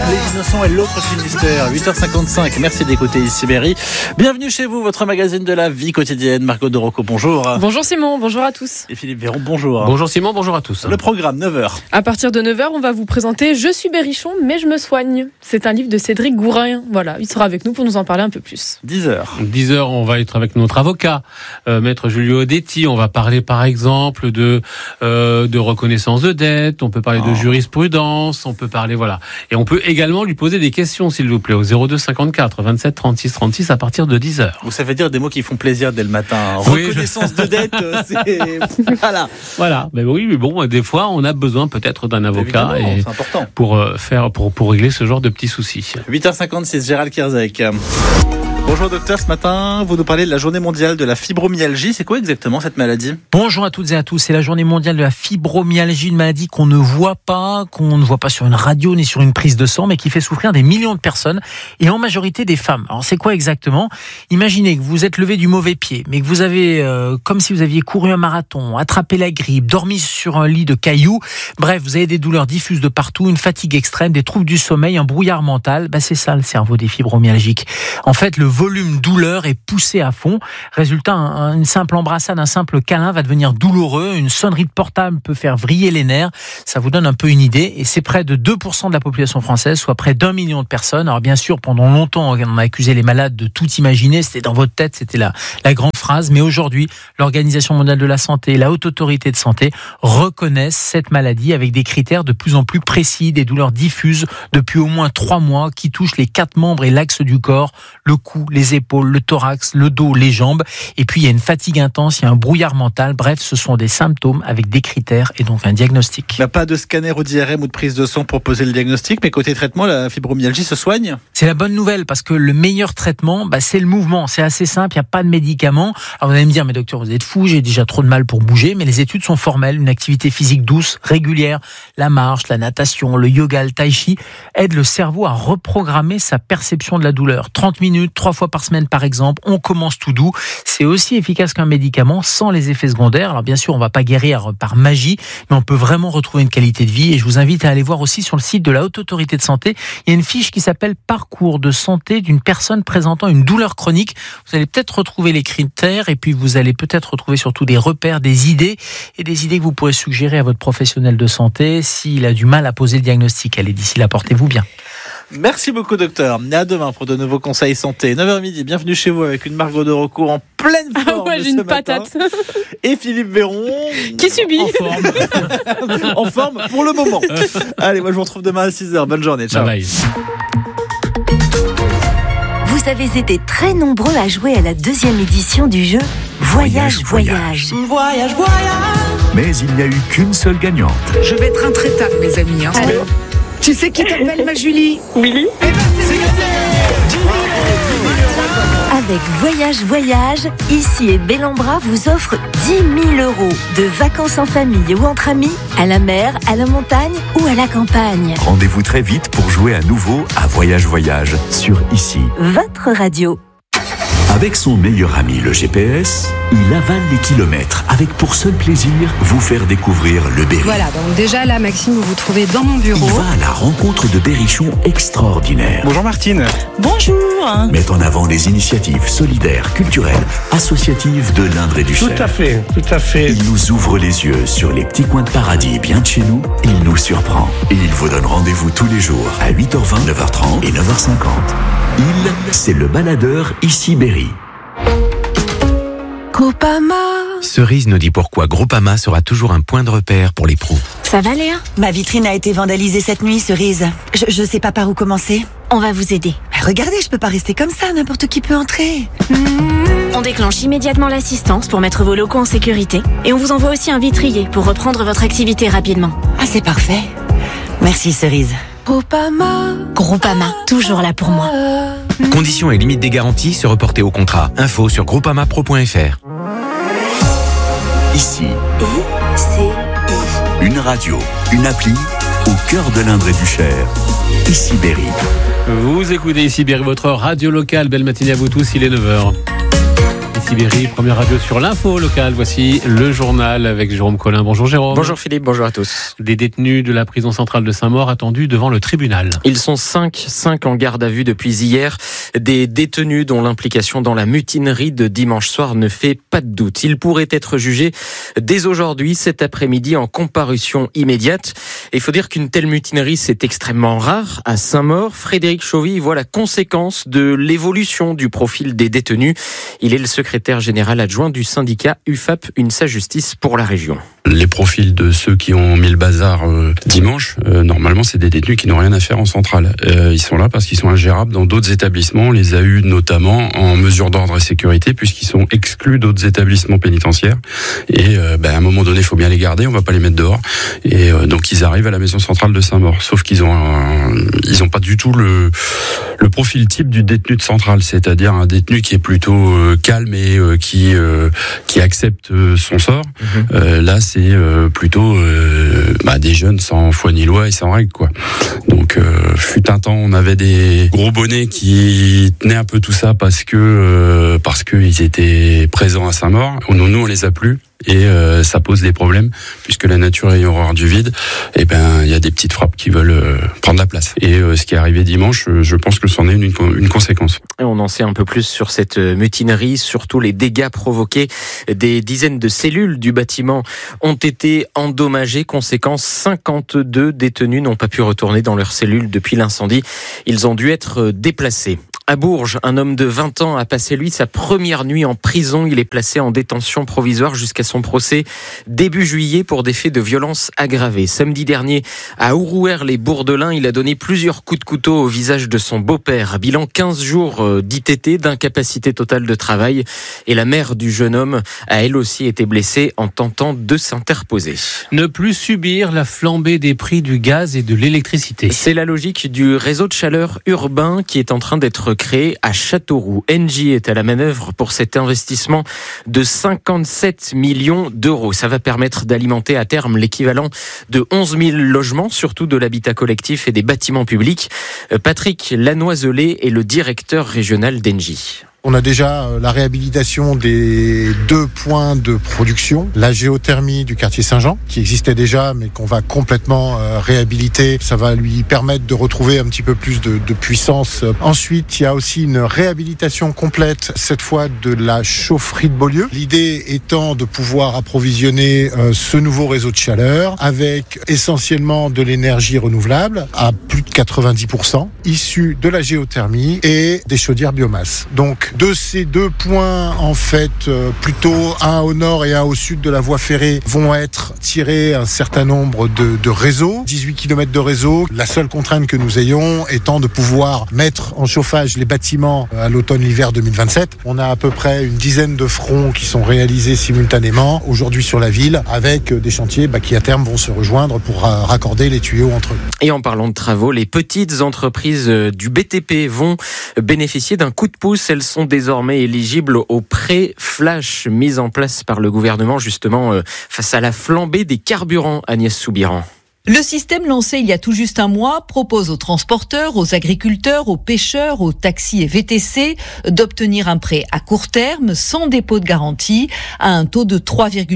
Les Innocents et l'autre Finistère, 8h55. Merci d'écouter ici Berry. Bienvenue chez vous, votre magazine de la vie quotidienne. Margot de Rocco, bonjour. Bonjour Simon, bonjour à tous. Et Philippe Véron, bonjour. Bonjour Simon, bonjour à tous. Le programme, 9h. À partir de 9h, on va vous présenter Je suis Berrichon, mais je me soigne. C'est un livre de Cédric Gourin. Voilà, il sera avec nous pour nous en parler un peu plus. 10h. 10h, on va être avec notre avocat, maître Julio Detti. On va parler par exemple de reconnaissance de dette, on peut parler de jurisprudence, on peut parler, voilà. Et on peut également lui poser des questions, s'il vous plaît, au 02 54 27 36 36 à partir de 10h. Vous savez dire des mots qui font plaisir dès le matin. Oui, reconnaissance de dette, c'est... Voilà. Mais oui, mais bon, des fois, on a besoin peut-être d'un avocat et c'est important. pour régler ce genre de petits soucis. 8h56, Gérald Kierzek. Bonjour docteur, ce matin, vous nous parlez de la journée mondiale de la fibromyalgie. C'est quoi exactement cette maladie ? Bonjour à toutes et à tous, c'est la journée mondiale de la fibromyalgie, une maladie qu'on ne voit pas sur une radio ni sur une prise de sang, mais qui fait souffrir des millions de personnes et en majorité des femmes. Alors c'est quoi exactement ? Imaginez que vous êtes levé du mauvais pied, mais que vous avez, comme si vous aviez couru un marathon, attrapé la grippe, dormi sur un lit de cailloux, bref, vous avez des douleurs diffuses de partout, une fatigue extrême, des troubles du sommeil, un brouillard mental, c'est ça le cerveau des fibromyalgiques. En fait, le volume douleur est poussé à fond. Résultat, une simple embrassade, un simple câlin va devenir douloureux. Une sonnerie de portable peut faire vriller les nerfs. Ça vous donne un peu une idée. Et c'est près de 2% de la population française, soit près d'1 million de personnes. Alors bien sûr, pendant longtemps, on a accusé les malades de tout imaginer. C'était dans votre tête, c'était la grande phrase. Mais aujourd'hui, l'Organisation mondiale de la santé, la Haute Autorité de santé reconnaissent cette maladie avec des critères de plus en plus précis, des douleurs diffuses depuis au moins 3 mois qui touchent les 4 membres et l'axe du corps, le cou, les épaules, le thorax, le dos, les jambes. Et puis, il y a une fatigue intense, il y a un brouillard mental. Bref, ce sont des symptômes avec des critères et donc un diagnostic. Il n'y a pas de scanner ou d'IRM ou de prise de sang pour poser le diagnostic, mais côté traitement, la fibromyalgie se soigne ? C'est la bonne nouvelle parce que le meilleur traitement, c'est le mouvement. C'est assez simple, il n'y a pas de médicaments. Alors vous allez me dire, mais docteur, vous êtes fou, j'ai déjà trop de mal pour bouger, mais les études sont formelles. Une activité physique douce, régulière, la marche, la natation, le yoga, le tai chi, aide le cerveau à reprogrammer sa perception de la douleur. 30 minutes, 3 fois par semaine par exemple, on commence tout doux. C'est aussi efficace qu'un médicament sans les effets secondaires. Alors bien sûr, on va pas guérir par magie, mais on peut vraiment retrouver une qualité de vie. Et je vous invite à aller voir aussi sur le site de la Haute Autorité de Santé. Il y a une fiche qui s'appelle Parcours de santé d'une personne présentant une douleur chronique. Vous allez peut-être retrouver les critères et puis vous allez peut-être retrouver surtout des repères, des idées que vous pourrez suggérer à votre professionnel de santé s'il a du mal à poser le diagnostic. Allez, d'ici là, portez-vous bien. Merci beaucoup docteur. À demain pour de nouveaux conseils santé. 9h midi, bienvenue chez vous avec une Margot de Rocco en pleine forme. J'ai une patate. Et Philippe Véron qui subit. En forme pour le moment. Allez, moi je vous retrouve demain à 6h. Bonne journée. Ciao. Bye bye. Vous avez été très nombreux à jouer à la 2e édition du jeu Voyage. Mais il n'y a eu qu'une seule gagnante. Je vais être intraitable, mes amis. Allô ? Tu sais qui t'appelle, ma Julie ? Oui. Avec Voyage, Ici et Bellambra vous offre 10 000 € de vacances en famille ou entre amis, à la mer, à la montagne ou à la campagne. Rendez-vous très vite pour jouer à nouveau à Voyage sur Ici. Votre radio. Avec son meilleur ami, le GPS, il avale les kilomètres avec pour seul plaisir vous faire découvrir le Berry. Voilà, donc déjà là, Maxime, vous vous trouvez dans mon bureau. Il va à la rencontre de berrichons extraordinaires. Bonjour Martine. Bonjour. Met en avant les initiatives solidaires, culturelles, associatives de l'Indre et du Cher. Tout à fait. Il nous ouvre les yeux sur les petits coins de paradis bien de chez nous. Il nous surprend. Et il vous donne rendez-vous tous les jours à 8h20, 9h30 et 9h50. C'est le baladeur Ici Berry. Groupama. Cerise nous dit pourquoi Groupama sera toujours un point de repère pour les pros. Ça va Léa ? Ma vitrine a été vandalisée cette nuit, Cerise. Je sais pas par où commencer. On va vous aider. Regardez, je peux pas rester comme ça, n'importe qui peut entrer. On déclenche immédiatement l'assistance pour mettre vos locaux en sécurité. Et on vous envoie aussi un vitrier pour reprendre votre activité rapidement. Ah, c'est parfait. Merci Cerise. Groupama, toujours là pour moi. Conditions et limites des garanties se reporter au contrat. Info sur groupamapro.fr. Ici. Une radio, une appli au cœur de l'Indre et du Cher. Ici Berry. Vous écoutez Ici Berry, votre radio locale. Belle matinée à vous tous, il est 9h. ici Berry, première radio sur l'info locale. Voici le journal avec Jérôme Collin. Bonjour Jérôme. Bonjour Philippe, bonjour à tous. Des détenus de la prison centrale de Saint-Maur attendus devant le tribunal. Ils sont 5 en garde à vue depuis hier. Des détenus dont l'implication dans la mutinerie de dimanche soir ne fait pas de doute. Ils pourraient être jugés dès aujourd'hui, cet après-midi, en comparution immédiate. Et il faut dire qu'une telle mutinerie, c'est extrêmement rare à Saint-Maur. Frédéric Chauvy voit la conséquence de l'évolution du profil des détenus. Il est le secrétaire général adjoint du syndicat UFAP UNSA Justice pour la région. Les profils de ceux qui ont mis le bazar dimanche, normalement c'est des détenus qui n'ont rien à faire en centrale. Ils sont là parce qu'ils sont ingérables dans d'autres établissements. On les a eus notamment en mesure d'ordre et sécurité puisqu'ils sont exclus d'autres établissements pénitentiaires. Et à un moment donné, il faut bien les garder, on va pas les mettre dehors. Et donc ils arrivent à la maison centrale de Saint-Maur. Sauf qu'ils ont pas du tout le profil type du détenu de centrale, c'est-à-dire un détenu qui est plutôt calme et qui accepte son sort. Là, c'est plutôt des jeunes sans foi ni loi et sans règle, quoi. Donc, fut un temps, on avait des gros bonnets qui tenaient un peu tout ça parce que ils étaient présents à Saint-Maur. Nous, on les a plus. Et ça pose des problèmes puisque la nature ayant horreur du vide, il y a des petites frappes qui veulent prendre la place. Et ce qui est arrivé dimanche, je pense que c'en est une conséquence. Et on en sait un peu plus sur cette mutinerie, surtout les dégâts provoqués. Des dizaines de cellules du bâtiment ont été endommagées. Conséquence, 52 détenus n'ont pas pu retourner dans leurs cellules depuis l'incendie. Ils ont dû être déplacés. À Bourges, un homme de 20 ans a passé, lui, sa première nuit en prison. Il est placé en détention provisoire jusqu'à son procès début juillet pour des faits de violence aggravés. Samedi dernier, à Ourouer-les-Bourdelins, il a donné plusieurs coups de couteau au visage de son beau-père. Bilan 15 jours d'ITT, d'incapacité totale de travail. Et la mère du jeune homme a elle aussi été blessée en tentant de s'interposer. Ne plus subir la flambée des prix du gaz et de l'électricité. C'est la logique du réseau de chaleur urbain qui est en train d'être créé à Châteauroux. Engie est à la manœuvre pour cet investissement de 57 millions d'euros. Ça va permettre d'alimenter à terme l'équivalent de 11 000 logements, surtout de l'habitat collectif et des bâtiments publics. Patrick Lanoiselet est le directeur régional d'Engie. On a déjà la réhabilitation des 2 points de production, la géothermie du quartier Saint-Jean, qui existait déjà, mais qu'on va complètement réhabiliter. Ça va lui permettre de retrouver un petit peu plus de puissance. Ensuite, il y a aussi une réhabilitation complète, cette fois de la chaufferie de Beaulieu. L'idée étant de pouvoir approvisionner ce nouveau réseau de chaleur avec essentiellement de l'énergie renouvelable à plus de 90%, issue de la géothermie et des chaudières biomasse. Donc, de ces 2 points, en fait, plutôt un au nord et un au sud de la voie ferrée, vont être tirés un certain nombre de réseaux, 18 km de réseaux. La seule contrainte que nous ayons étant de pouvoir mettre en chauffage les bâtiments à l'automne-l'hiver 2027. On a à peu près une dizaine de fronts qui sont réalisés simultanément aujourd'hui sur la ville, avec des chantiers qui à terme vont se rejoindre pour raccorder les tuyaux entre eux. Et en parlant de travaux, les petites entreprises du BTP vont bénéficier d'un coup de pouce. Elles sont désormais éligibles aux prêts flash mis en place par le gouvernement justement face à la flambée des carburants. Agnès Soubiran. Le système lancé il y a tout juste un mois propose aux transporteurs, aux agriculteurs, aux pêcheurs, aux taxis et VTC d'obtenir un prêt à court terme sans dépôt de garantie à un taux de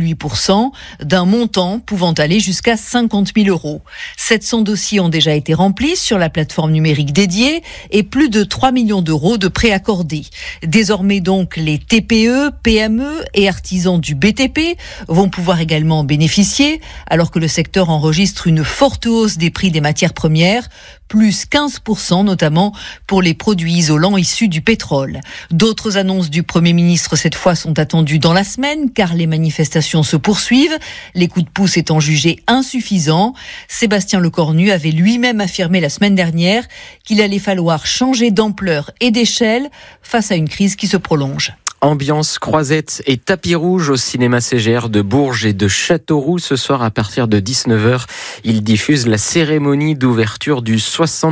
3,8% d'un montant pouvant aller jusqu'à 50 000 euros. 700 dossiers ont déjà été remplis sur la plateforme numérique dédiée et plus de 3 millions d'euros de prêts accordés. Désormais donc, les TPE, PME et artisans du BTP vont pouvoir également en bénéficier alors que le secteur enregistre une forte hausse des prix des matières premières, plus 15% notamment pour les produits isolants issus du pétrole. D'autres annonces du Premier ministre cette fois sont attendues dans la semaine car les manifestations se poursuivent, les coups de pouce étant jugés insuffisants. Sébastien Lecornu avait lui-même affirmé la semaine dernière qu'il allait falloir changer d'ampleur et d'échelle face à une crise qui se prolonge. Ambiance, croisette et tapis rouge au cinéma CGR de Bourges et de Châteauroux. Ce soir, à partir de 19h, ils diffusent la cérémonie d'ouverture du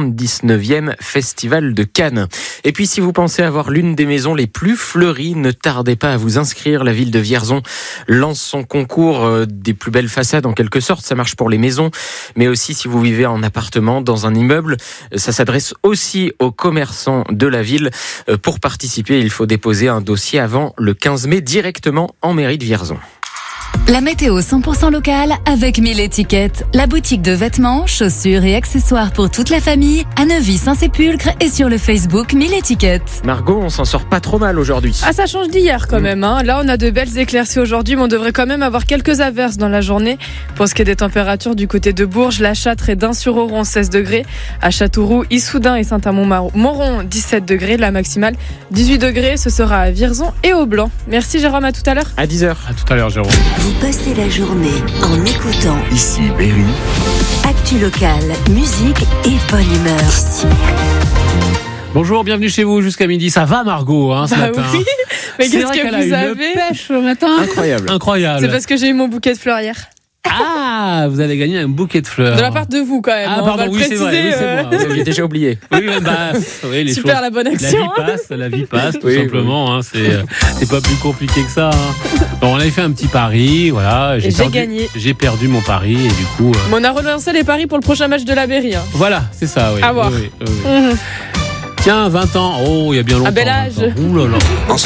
79e Festival de Cannes. Et puis, si vous pensez avoir l'une des maisons les plus fleuries, ne tardez pas à vous inscrire. La ville de Vierzon lance son concours des plus belles façades, en quelque sorte. Ça marche pour les maisons, mais aussi si vous vivez en appartement, dans un immeuble. Ça s'adresse aussi aux commerçants de la ville. Pour participer, il faut déposer un dossier vérifier avant le 15 mai directement en mairie de Vierzon. La météo 100% locale avec 1000 étiquettes. La boutique de vêtements, chaussures et accessoires pour toute la famille à Neuvy-Saint-Sépulcre et sur le Facebook 1000 étiquettes. Margot, on s'en sort pas trop mal aujourd'hui. Ah, ça change d'hier quand même. Là, on a de belles éclaircies aujourd'hui, mais on devrait quand même avoir quelques averses dans la journée. Pour ce qui est des températures du côté de Bourges, La Châtre et d'Ain-sur-Oron, 16 degrés. À Châteauroux, Issoudun et Saint-Amand-Montrond, 17 degrés. La maximale, 18 degrés. Ce sera à Vierzon et au Blanc. Merci Jérôme, à tout à l'heure. À 10h. À tout à l'heure, Jérôme. Vous passez la journée en écoutant Ici Berry. Actu locale, musique et bonne humeur. Bonjour, bienvenue chez vous jusqu'à midi. Ça va Margot ce matin? Oui, mais C'est qu'est-ce vrai que qu'elle a vous une avez pêche le matin. Incroyable. C'est parce que j'ai eu mon bouquet de fleurs hier. Ah, vous avez gagné un bouquet de fleurs. De la part de vous quand même. Ah, on pardon, va le oui, c'est vrai. Oui, c'est moi. Vous aviez déjà oublié. Oui, les Super, choses. la bonne action. La vie passe, tout simplement. C'est pas plus compliqué que ça. Bon, on avait fait un petit pari, voilà. J'ai gagné. J'ai perdu mon pari et du coup. Mais on a relancé les paris pour le prochain match de la Berry. Voilà, c'est ça, oui. À voir. Oui. Tiens, 20 ans. Oh, il y a bien longtemps. Un bel âge. Ouh là là.